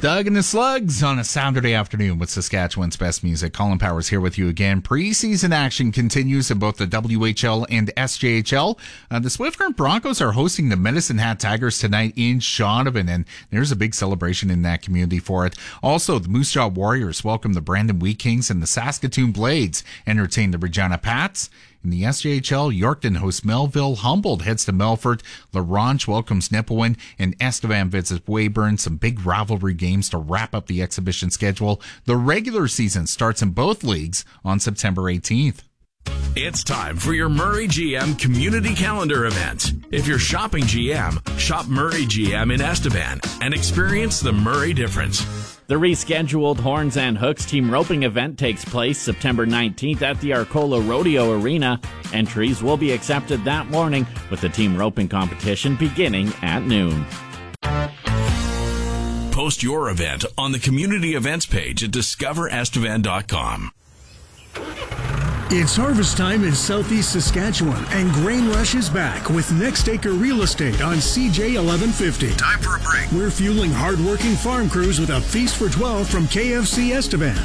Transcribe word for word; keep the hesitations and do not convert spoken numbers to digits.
Doug and the Slugs on a Saturday afternoon with Saskatchewan's best music. Colin Powers here with you again. Preseason action continues in both the W H L and S J H L. Uh, the Swift Current Broncos are hosting the Medicine Hat Tigers tonight in Shaunavon, and there's a big celebration in that community for it. Also, the Moose Jaw Warriors welcome the Brandon Wheat Kings, and the Saskatoon Blades entertain the Regina Pats. In the S J H L, Yorkton hosts Melville. Humboldt heads to Melfort. La Ronge welcomes Nipawin. And Estevan visits Weyburn. Some big rivalry games to wrap up the exhibition schedule. The regular season starts in both leagues on September eighteenth. It's time for your Murray G M Community Calendar event. If you're shopping G M, shop Murray G M in Estevan and experience the Murray difference. The rescheduled Horns and Hooks team roping event takes place September nineteenth at the Arcola Rodeo Arena. Entries will be accepted that morning, with the team roping competition beginning at noon. Post your event on the community events page at discover estevan dot com. It's harvest time in southeast Saskatchewan, and Grain Rush is back with Next Acre Real Estate on C J eleven fifty. Time for a break. We're fueling hardworking farm crews with a feast for twelve from K F C Estevan.